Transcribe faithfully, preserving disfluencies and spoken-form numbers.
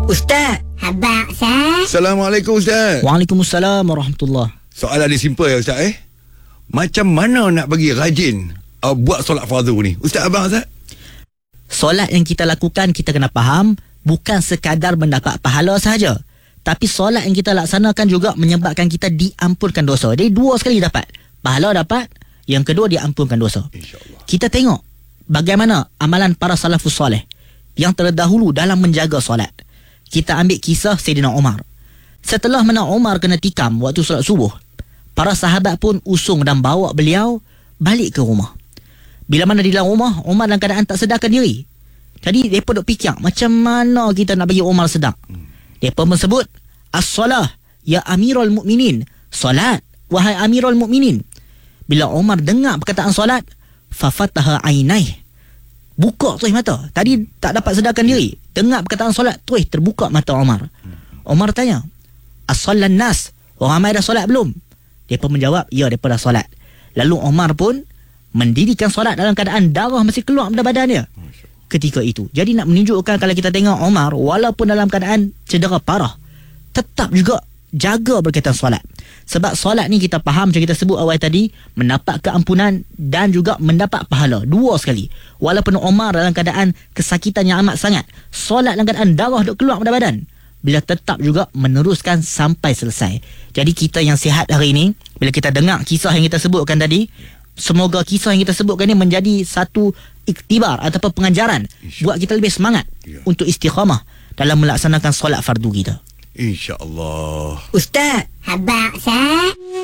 Ustaz. Habaq, Ustaz. Assalamualaikum, Ustaz. Waalaikumsalam warahmatullahi. Soalan dia simple ya, Ustaz eh. Macam mana nak bagi rajin uh, buat solat fardu ni? Ustaz abang, Ustaz? Solat yang kita lakukan, kita kena faham, bukan sekadar mendapat pahala sahaja, tapi solat yang kita laksanakan juga menyebabkan kita diampunkan dosa. Jadi dua sekali dapat. Pahala dapat, yang kedua diampunkan dosa. InsyaAllah. Kita tengok bagaimana amalan para salafus soleh yang terdahulu dalam menjaga solat. Kita ambil kisah Sayyidina Umar. Setelah mana Umar kena tikam waktu solat subuh, para sahabat pun usung dan bawa beliau balik ke rumah. Bila mana di dalam rumah, Umar dalam keadaan tak sedarkan diri. Jadi mereka duk fikir macam mana kita nak bagi Umar sedar. Mereka pun sebut, As-salah ya Amirul Mukminin. Solat wahai Amirul Mukminin. Bila Umar dengar perkataan solat, fafataha ainaih, buka terus mata. Tadi tak dapat sedarkan diri, dengar perkataan solat, terus terbuka mata Umar. Umar tanya, As-salan nas, orang ramai dah solat belum? Dia pun menjawab, ya, mereka dah solat. Lalu Umar pun mendirikan solat dalam keadaan darah masih keluar pada badannya ketika itu. Jadi nak menunjukkan, kalau kita tengok Umar, walaupun dalam keadaan cedera parah, tetap juga jaga berkaitan solat. Sebab solat ni kita faham, macam kita sebut awal tadi, mendapat keampunan dan juga mendapat pahala dua sekali. Walaupun Umar dalam keadaan kesakitan yang amat sangat, solat dalam keadaan darah duk keluar pada badan, bila tetap juga meneruskan sampai selesai. Jadi kita yang sihat hari ini, bila kita dengar kisah yang kita sebutkan tadi, semoga kisah yang kita sebutkan ini menjadi satu iktibar ataupun pengajaran buat kita lebih semangat ya. untuk istiqamah dalam melaksanakan solat fardu kita. InsyaAllah. Ustaz. Habaq, Ustaz.